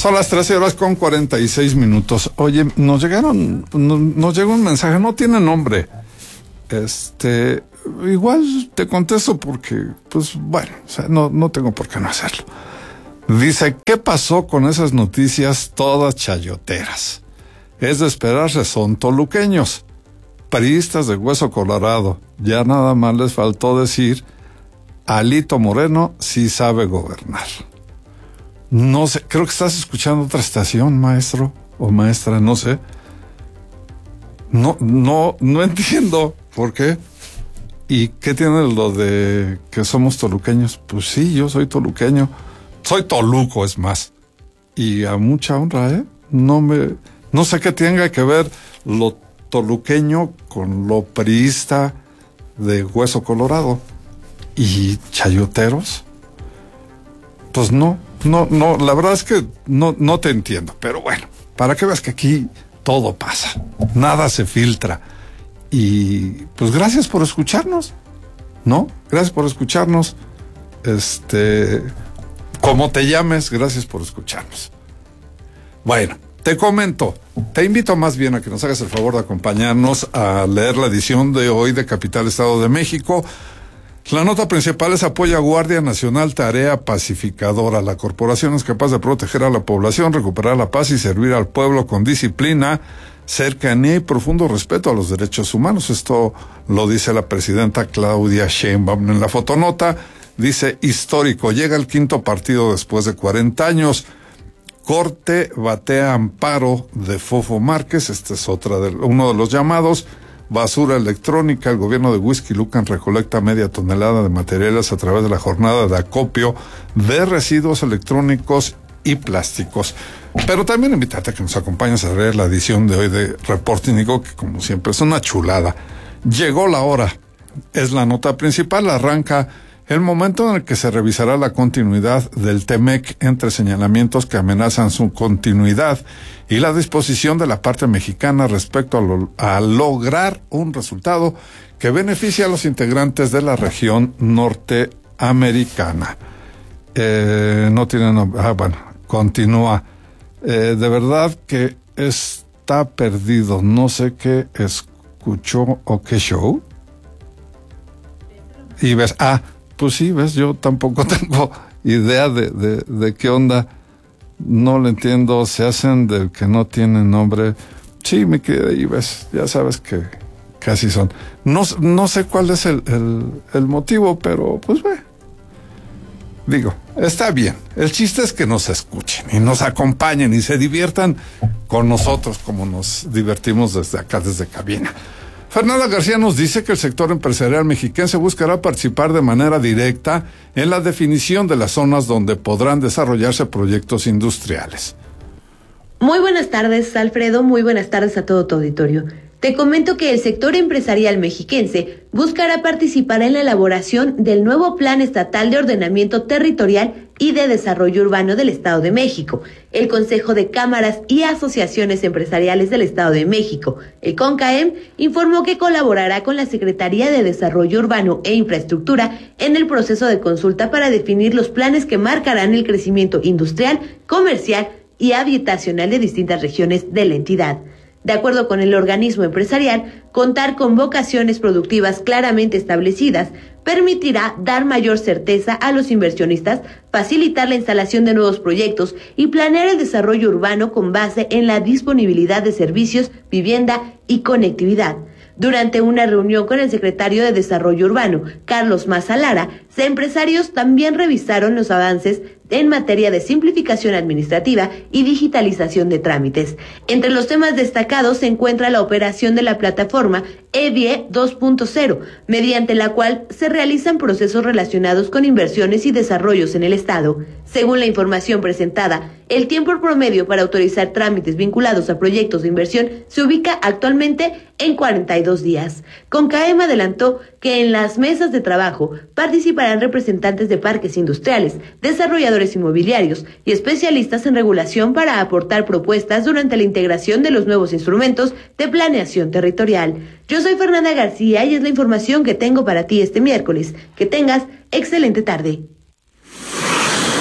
Son las 13:46. Oye, nos llegó un mensaje, no tiene nombre. Igual te contesto porque, pues bueno, o sea, no tengo por qué no hacerlo. Dice, ¿qué pasó con esas noticias todas chayoteras? Es de esperarse, son toluqueños, priistas de hueso colorado. Ya nada más les faltó decir, Alito Moreno sí sabe gobernar. No sé, creo que estás escuchando otra estación, maestro o maestra, no sé. No entiendo por qué. ¿Y qué tiene lo de que somos toluqueños? Pues sí, yo soy toluqueño. Soy toluco, es más. Y a mucha honra, ¿eh? No sé qué tenga que ver lo toluqueño con lo priista de hueso colorado. ¿Y chayoteros? Pues no, la verdad es que no te entiendo. Pero bueno, para que veas que aquí todo pasa. Nada se filtra. Y pues gracias por escucharnos, ¿no? Gracias por escucharnos. Como te llames, gracias por escucharnos. Bueno, te comento, te invito más bien a que nos hagas el favor de acompañarnos a leer la edición de hoy de Capital Estado de México. La nota principal es apoya a Guardia Nacional, tarea pacificadora. La corporación es capaz de proteger a la población, recuperar la paz y servir al pueblo con disciplina, cercanía y profundo respeto a los derechos humanos. Esto lo dice la presidenta Claudia Sheinbaum. En la fotonota dice, histórico, llega el quinto partido después de 40 años. Corte batea amparo de Fofo Márquez. Este es uno de los llamados. Basura electrónica. El gobierno de Whisky Lucan recolecta media tonelada de materiales a través de la jornada de acopio de residuos electrónicos y plásticos. Pero también invitarte a que nos acompañes a leer la edición de hoy de Reporting Índigo, que como siempre es una chulada. Llegó la hora. Es la nota principal. Arranca el momento en el que se revisará la continuidad del TEMEC entre señalamientos que amenazan su continuidad y la disposición de la parte mexicana respecto a lograr un resultado que beneficie a los integrantes de la región norteamericana. No tiene nombre. Bueno, continúa. De verdad que está perdido. No sé qué escuchó o qué show. Y ves, pues sí, ves, yo tampoco tengo idea de qué onda. No lo entiendo, se hacen del que no tiene nombre. Sí, me quedé y ves, ya sabes que casi son. No sé cuál es el motivo, pero pues bueno. Digo, está bien. El chiste es que nos escuchen y nos acompañen y se diviertan con nosotros como nos divertimos desde acá, desde cabina. Fernanda García nos dice que el sector empresarial mexiquense buscará participar de manera directa en la definición de las zonas donde podrán desarrollarse proyectos industriales. Muy buenas tardes, Alfredo. Muy buenas tardes a todo tu auditorio. Te comento que el sector empresarial mexiquense buscará participar en la elaboración del nuevo Plan Estatal de Ordenamiento Territorial y de Desarrollo Urbano del Estado de México. El Consejo de Cámaras y Asociaciones Empresariales del Estado de México, el CONCAEM, informó que colaborará con la Secretaría de Desarrollo Urbano e Infraestructura en el proceso de consulta para definir los planes que marcarán el crecimiento industrial, comercial y habitacional de distintas regiones de la entidad. De acuerdo con el organismo empresarial, contar con vocaciones productivas claramente establecidas permitirá dar mayor certeza a los inversionistas, facilitar la instalación de nuevos proyectos y planear el desarrollo urbano con base en la disponibilidad de servicios, vivienda y conectividad. Durante una reunión con el secretario de Desarrollo Urbano, Carlos Maza Lara, empresarios también revisaron los avances en materia de simplificación administrativa y digitalización de trámites. Entre los temas destacados se encuentra la operación de la plataforma EVIE 2.0, mediante la cual se realizan procesos relacionados con inversiones y desarrollos en el Estado. Según la información presentada, el tiempo promedio para autorizar trámites vinculados a proyectos de inversión se ubica actualmente en 42 días. CONCAEM adelantó que en las mesas de trabajo participarán representantes de parques industriales, desarrolladores inmobiliarios y especialistas en regulación para aportar propuestas durante la integración de los nuevos instrumentos de planeación territorial. Yo soy Fernanda García y es la información que tengo para ti este miércoles. Que tengas excelente tarde.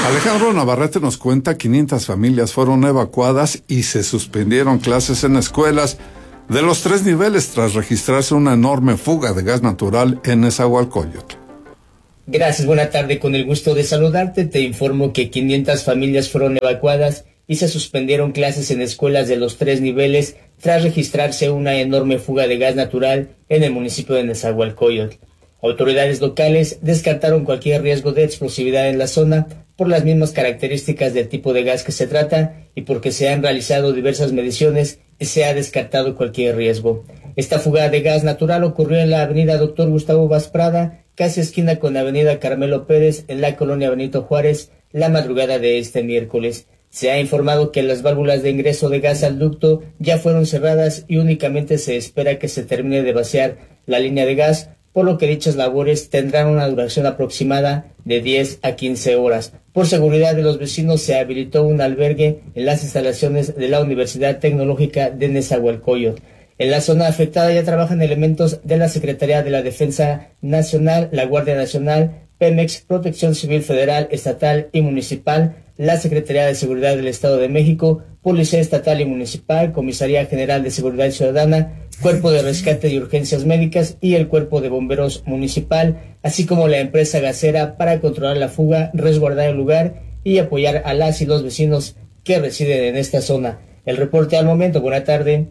Alejandro Navarrete nos cuenta 500 familias fueron evacuadas y se suspendieron clases en escuelas de los 3 niveles tras registrarse una enorme fuga de gas natural en Nezahualcóyotl. Gracias, buena tarde. Con el gusto de saludarte, te informo que 500 familias fueron evacuadas y se suspendieron clases en escuelas de los 3 niveles tras registrarse una enorme fuga de gas natural en el municipio de Nezahualcóyotl. Autoridades locales descartaron cualquier riesgo de explosividad en la zona por las mismas características del tipo de gas que se trata y porque se han realizado diversas mediciones y se ha descartado cualquier riesgo. Esta fuga de gas natural ocurrió en la avenida Dr. Gustavo Vaz Prada, casi esquina con la avenida Carmelo Pérez, en la colonia Benito Juárez, la madrugada de este miércoles. Se ha informado que las válvulas de ingreso de gas al ducto ya fueron cerradas y únicamente se espera que se termine de vaciar la línea de gas, por lo que dichas labores tendrán una duración aproximada de 10 a 15 horas. Por seguridad de los vecinos se habilitó un albergue en las instalaciones de la Universidad Tecnológica de Nezahualcóyotl. En la zona afectada ya trabajan elementos de la Secretaría de la Defensa Nacional, la Guardia Nacional, Pemex, Protección Civil Federal, Estatal y Municipal, la Secretaría de Seguridad del Estado de México, Policía Estatal y Municipal, Comisaría General de Seguridad Ciudadana, Cuerpo de Rescate y Urgencias Médicas y el Cuerpo de Bomberos Municipal, así como la empresa gasera para controlar la fuga, resguardar el lugar y apoyar a las y los vecinos que residen en esta zona. El reporte al momento. Buena tarde.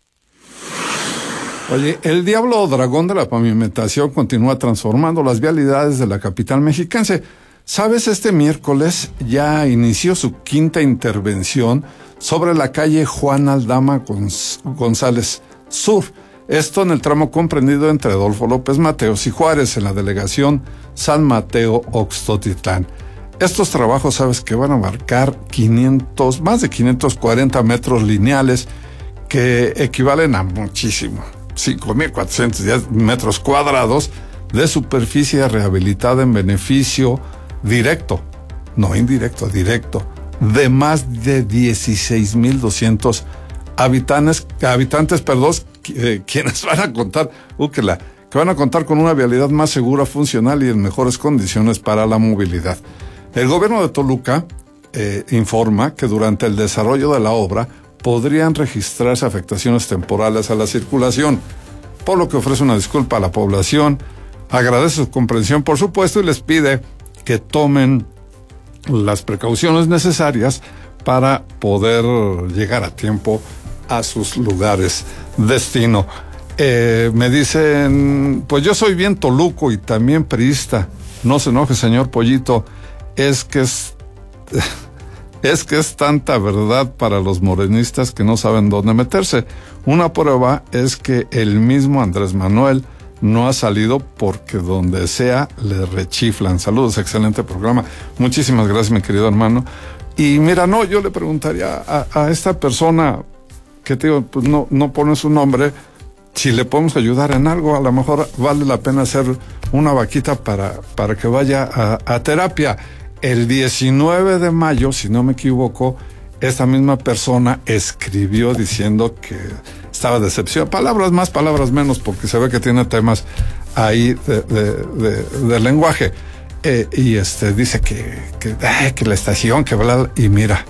Oye, el diablo dragón de la pavimentación continúa transformando las vialidades de la capital mexiquense. ¿Sabes? Este miércoles ya inició su 5ª intervención sobre la calle Juan Aldama González Sur. Esto en el tramo comprendido entre Adolfo López Mateos y Juárez, en la delegación San Mateo Oxtotitlán. Estos trabajos, sabes, que van a abarcar más de 540 metros lineales, que equivalen a muchísimo. 5,410 metros cuadrados de superficie rehabilitada en beneficio directo, no indirecto, directo, de más de 16,200 habitantes, quienes van a contar, que van a contar con una vialidad más segura, funcional y en mejores condiciones para la movilidad. El gobierno de Toluca informa que durante el desarrollo de la obra podrían registrarse afectaciones temporales a la circulación, por lo que ofrece una disculpa a la población, agradece su comprensión, por supuesto, y les pide que tomen las precauciones necesarias para poder llegar a tiempo a sus lugares destino. Me dicen, pues yo soy bien toluco y también priista. No se enoje, señor Pollito, es que es tanta verdad para los morenistas que no saben dónde meterse. Una prueba es que el mismo Andrés Manuel no ha salido porque donde sea le rechiflan. Saludos, excelente programa. Muchísimas gracias, mi querido hermano. Y mira, yo le preguntaría a esta persona que te digo, pues no pone su nombre, si le podemos ayudar en algo. A lo mejor vale la pena hacer una vaquita para que vaya a terapia. El 19 de mayo, si no me equivoco, esta misma persona escribió diciendo que estaba decepcionada. Palabras más, palabras menos, porque se ve que tiene temas ahí de lenguaje. Y dice que la estación, que bla, y mira,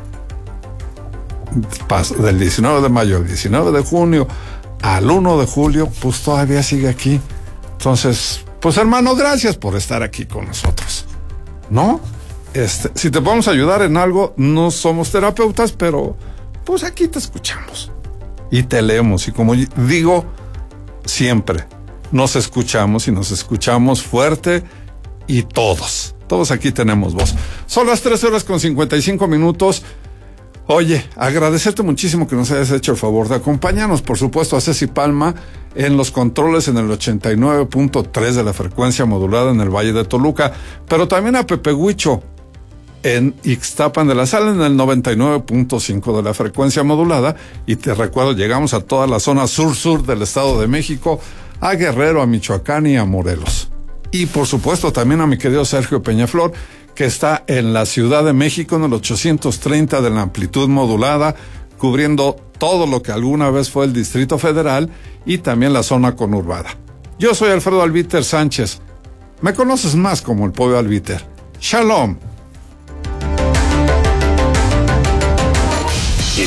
del 19 de mayo al 19 de junio al 1 de julio, pues todavía sigue aquí. Entonces, pues hermano, gracias por estar aquí con nosotros, ¿no? Si te podemos ayudar en algo, no somos terapeutas, pero pues aquí te escuchamos y te leemos. Y como digo siempre, nos escuchamos y nos escuchamos fuerte, y todos aquí tenemos voz. Son las 13:55. Oye, agradecerte muchísimo que nos hayas hecho el favor de acompañarnos. Por supuesto, a Ceci Palma en los controles en el 89.3 de la frecuencia modulada en el Valle de Toluca, pero también a Pepe Huicho en Ixtapan de la Sal en el 99.5 de la frecuencia modulada. Y te recuerdo, llegamos a toda la zona sur del Estado de México, a Guerrero, a Michoacán y a Morelos. Y por supuesto también a mi querido Sergio Peñaflor, que está en la Ciudad de México en el 830 de la amplitud modulada, cubriendo todo lo que alguna vez fue el Distrito Federal y también la zona conurbada. Yo soy Alfredo Albiter Sánchez. Me conoces más como el Pollo Albiter. Shalom.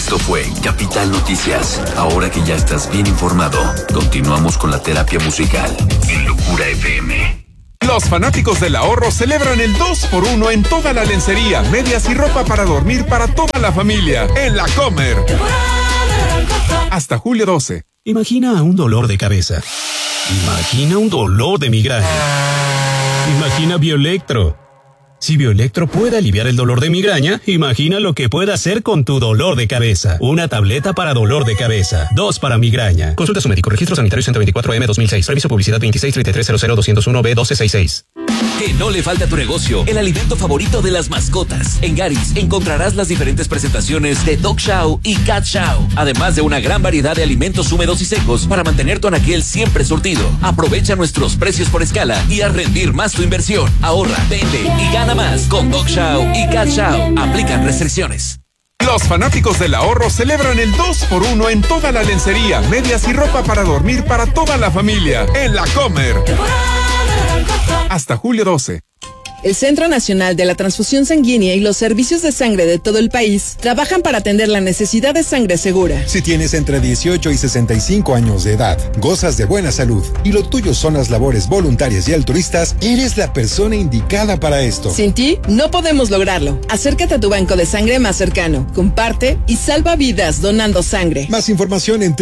Esto fue Capital Noticias. Ahora que ya estás bien informado, continuamos con la terapia musical en Locura FM. Los fanáticos del ahorro celebran el 2x1 en toda la lencería, medias y ropa para dormir para toda la familia en La Comer. Hasta julio 12. Imagina un dolor de cabeza. Imagina un dolor de migraña. Imagina Bioelectro. Si Bioelectro puede aliviar el dolor de migraña, imagina lo que puede hacer con tu dolor de cabeza. Una tableta para dolor de cabeza, 2 para migraña. Consulta a su médico. Registro sanitario 124M2006. Reviso publicidad 2633000201B1266. Que no le falta a tu negocio el alimento favorito de las mascotas. En Garis encontrarás las diferentes presentaciones de Dog Chow y Cat Chow, además de una gran variedad de alimentos húmedos y secos para mantener tu anaquel siempre surtido. Aprovecha nuestros precios por escala y a rendir más tu inversión. Ahorra, vende y gana más con Dog Chow y Cat Chow. Aplican restricciones. Los fanáticos del ahorro celebran el 2x1 en toda la lencería, medias y ropa para dormir para toda la familia en La Comer. Hasta julio 12. El Centro Nacional de la Transfusión Sanguínea y los servicios de sangre de todo el país trabajan para atender la necesidad de sangre segura. Si tienes entre 18 y 65 años de edad, gozas de buena salud y lo tuyo son las labores voluntarias y altruistas, eres la persona indicada para esto. Sin ti, no podemos lograrlo. Acércate a tu banco de sangre más cercano, comparte y salva vidas donando sangre. Más información en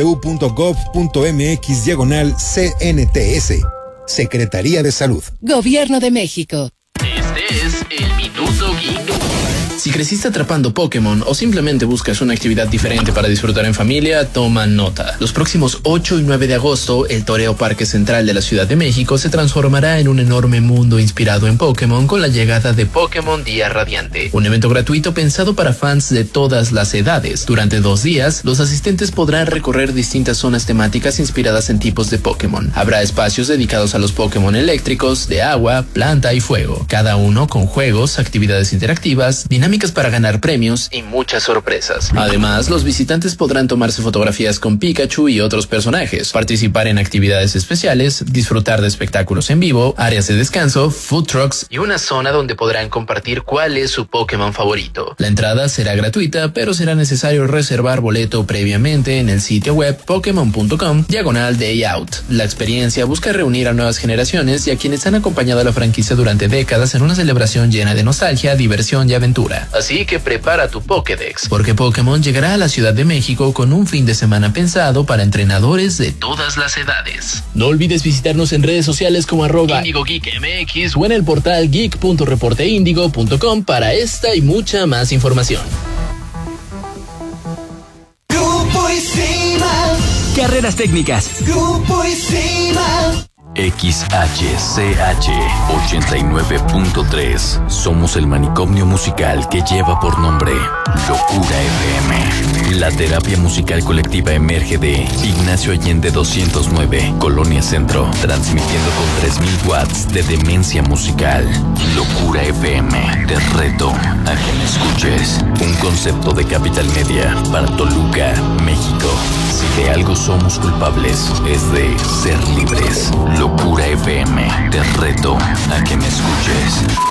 www.gov.mx/CNTS. Secretaría de Salud. Gobierno de México. Este es el Minuto Geek. Si creciste atrapando Pokémon o simplemente buscas una actividad diferente para disfrutar en familia, toma nota. Los próximos 8 y 9 de agosto, el Toreo Parque Central de la Ciudad de México se transformará en un enorme mundo inspirado en Pokémon con la llegada de Pokémon Día Radiante, un evento gratuito pensado para fans de todas las edades. Durante 2 días, los asistentes podrán recorrer distintas zonas temáticas inspiradas en tipos de Pokémon. Habrá espacios dedicados a los Pokémon eléctricos, de agua, planta y fuego, cada uno con juegos, actividades interactivas, dinámicas para ganar premios y muchas sorpresas. Además, los visitantes podrán tomarse fotografías con Pikachu y otros personajes, participar en actividades especiales, disfrutar de espectáculos en vivo, áreas de descanso, food trucks y una zona donde podrán compartir cuál es su Pokémon favorito. La entrada será gratuita, pero será necesario reservar boleto previamente en el sitio web pokemon.com/day out. La experiencia busca reunir a nuevas generaciones y a quienes han acompañado a la franquicia durante décadas en una celebración llena de nostalgia, diversión y aventura. Así que prepara tu Pokédex, porque Pokémon llegará a la Ciudad de México con un fin de semana pensado para entrenadores de todas las edades. No olvides visitarnos en redes sociales como @IndigoGeekMX o en el portal geek.reporteindigo.com para esta y mucha más información. Grupo Isil. Carreras técnicas. Grupo Isil. XHCH 89.3. Somos el manicomio musical que lleva por nombre Locura FM. La terapia musical colectiva emerge de Ignacio Allende 209, Colonia Centro, transmitiendo con 3000 watts de demencia musical. Locura FM, te reto a que me escuches. Un concepto de Capital Media para Toluca, México. Si de algo somos culpables, es de ser libres. Locura FM, te reto a que me escuches.